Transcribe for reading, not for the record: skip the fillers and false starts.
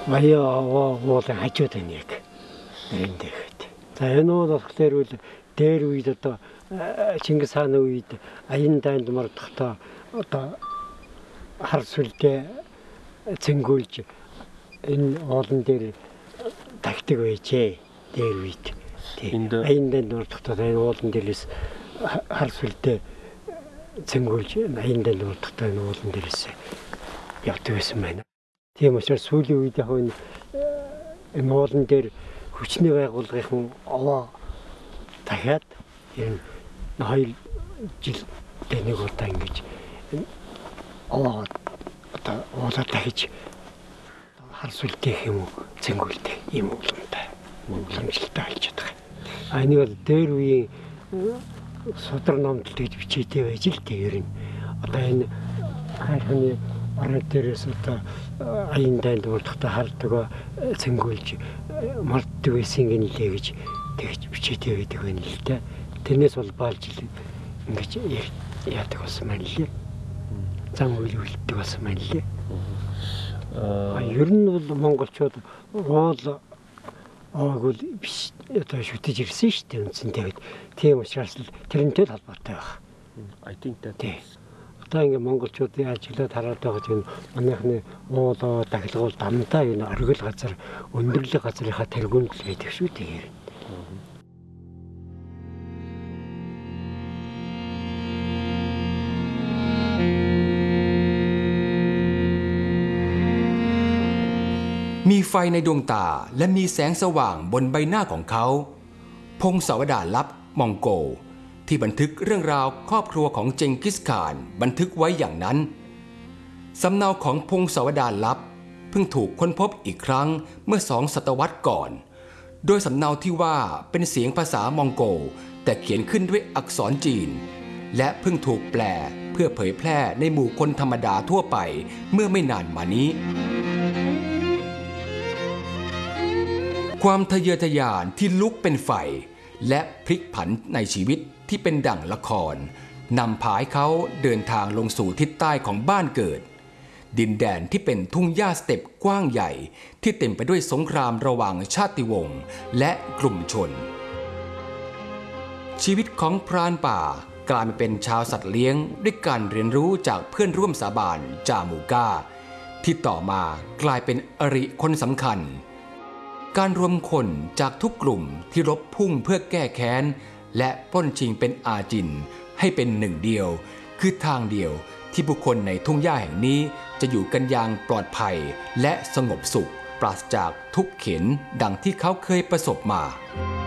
аяа уулын хажууд байна яг. Энд дэхэд. За энэ уул болохоор дээр үед одоо Чингис хааны үед аян дайнд мордохдоо одоо хар сүлдээ цэнгүүлж энэ уулан дээр тагтдаг байжээ. Дээр үед. Аян дайнд мордохдоо энэ уулан дээрээс хар сүлдээ цэнгүүлж аян дайнд мордохдоо энэ уулан дээрээс явдаг байсан байна. Тийм учраас сүүлийн үед яг энэ уулан дээр хүчний байгууллагын овоо дахиад энэ 2 жил нэг удаа ингэж овоо одоо уулаа дахиж хар сүлдээ юм уу цэнгүүлдэг юм уламжлалтай болж байгаа. А энийг бол дээр үеийн судар номдолд гэж бичээтэй байж л дээ ер нь. Одоо энэ хайрхны орон дээрээс одоо аян дайнд мордохдоо хардаг цэнгүүлж морддог байсан гинлээ гэж тэгж бичээтэй байдаг байна л да. Тэрнээс бол баалж ингэж яадаг болсон байна лээ. Зам үйл үлддэг болсон байна лээ. Ер нь бол монголчууд уул аагүй биш одоо шүтэж ирсэн шүү дээ үндсэндээ. Тийм учраас тэрнтэй холбоотой байна. I think that. Одоо ингээ монголчуудын ажиглаад хараад байгаа чинь манайхны уулоо дахилгуул дамдаа энэ оргил газар өндөрлөг газрынхаа тэргүүнд л байдаг шүү дээ. มีไฟในดวงตาและมีแสงสว่างบนใบหน้าของเขาพงศาวดารลับมองโกที่บันทึกเรื่องราวครอบครัวของเจงกิสข่านบันทึกไว้อย่างนั้นสำเนาของพงศาวดารลับเพิ่งถูกค้นพบอีกครั้งเมื่อ2 ศตวรรษก่อนโดยสำเนาที่ว่าเป็นเสียงภาษามองโกแต่เขียนขึ้นด้วยอักษรจีนและเพิ่งถูกแปลเพื่อเผยแพร่ในหมู่คนธรรมดาทั่วไปเมื่อไม่นานมานี้ความทะเยอทะยานที่ลุกเป็นไฟและพลิกผันในชีวิตที่เป็นดั่งละครนำพาให้เขาเดินทางลงสู่ทิศใต้ของบ้านเกิดดินแดนที่เป็นทุ่งหญ้าสเต็ปกว้างใหญ่ที่เต็มไปด้วยสงครามระหว่างชาติวงศ์และกลุ่มชนชีวิตของพรานป่ากลายมาเป็นชาวสัตว์เลี้ยงด้วยการเรียนรู้จากเพื่อนร่วมสาบานจามูก้าที่ต่อมากลายเป็นอริคนสำคัญการรวมคนจากทุกกลุ่มที่รบพุ่งเพื่อแก้แค้นและปล้นชิงเป็นอาจินให้เป็นหนึ่งเดียวคือทางเดียวที่ผู้คนในทุ่งหญ้าแห่งนี้จะอยู่กันอย่างปลอดภัยและสงบสุขปราศจากทุกข์เข็ญดังที่เขาเคยประสบมา